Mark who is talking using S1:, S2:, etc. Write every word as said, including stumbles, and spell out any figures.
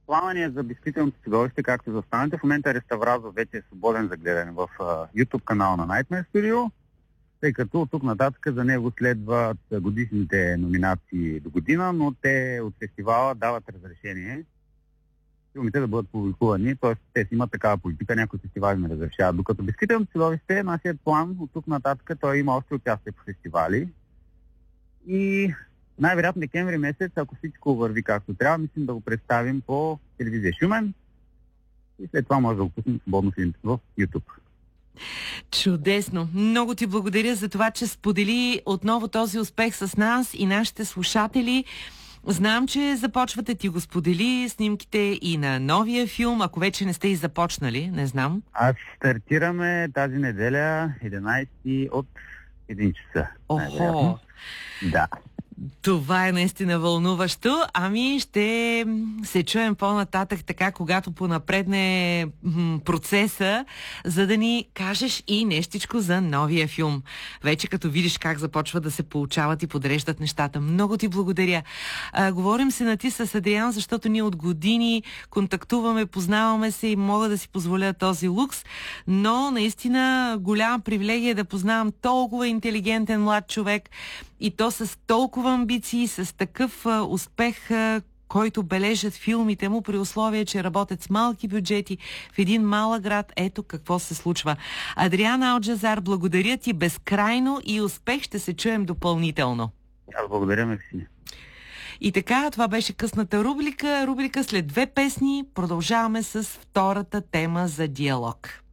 S1: Пламъния за безкрителното чудовище, както за останалите, в момента Реставразо вече е свободен за гледане в uh, YouTube канала на Nightmare Studio, тъй като от тук нататък за него следват годишните номинации до година, но те от фестивала дават разрешение филмите да бъдат публикувани, т.е. те си имат такава политика, някои фестивали не разрешават. Докато безкрителното чудовище, нашият план от тук нататък, той има още участие по фестивали и най-вероятно декември месец, ако всичко върви както трябва, мислим да го представим по телевизия Шумен и след това може да го пуснем свободно филмите в YouTube.
S2: Чудесно! Много ти благодаря за това, че сподели отново този успех с нас и нашите слушатели. Знам, че започвате, ти го сподели, снимките и на новия филм, ако вече не сте и започнали, не знам.
S1: Аз стартираме тази неделя единайсети от един часа.
S2: Охо!
S1: Да.
S2: Това е наистина вълнуващо. Ами ще се чуем по-нататък, така когато понапредне процеса, за да ни кажеш и нещичко за новия филм. Вече като видиш как започва да се получават и подреждат нещата. Много ти благодаря. А, говорим се на ти с Адриан, защото ние от години контактуваме, познаваме се и мога да си позволя този лукс, но наистина голяма привилегия да познавам толкова интелигентен млад човек и то с толкова амбиции, с такъв а, успех, а, който бележат филмите му при условие, че работят с малки бюджети в един малък град. Ето какво се случва. Адриан Алджазар, благодаря ти безкрайно и успех, ще се чуем допълнително.
S1: Аз благодаря, мерси.
S2: И така, това беше късната рубрика. Рубрика след две песни. Продължаваме с втората тема за диалог.